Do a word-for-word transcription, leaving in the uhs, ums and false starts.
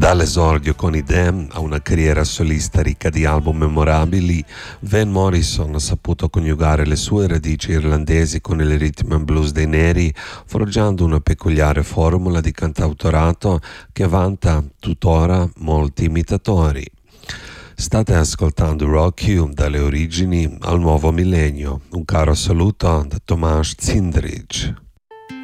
Dall'esordio con i Them a una carriera solista ricca di album memorabili, Van Morrison ha saputo coniugare le sue radici irlandesi con il rhythm and blues dei neri, forgiando una peculiare formula di cantautorato che vanta tuttora molti imitatori. State ascoltando Rock You dalle origini al nuovo millennio. Un caro saluto da Tomáš Cindrić.